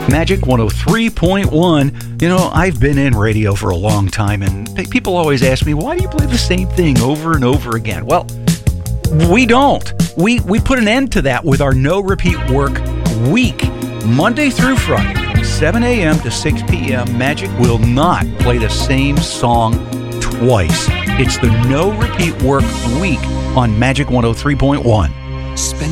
Magic 103.1. You know, I've been in radio for a long time, and people always ask me, why do you play the same thing over and over again? Well, we don't. We put an end to that with our no repeat work week. Monday through Friday, 7 a.m. to 6 p.m., Magic will not play the same song twice. It's the no repeat work week on Magic 103.1.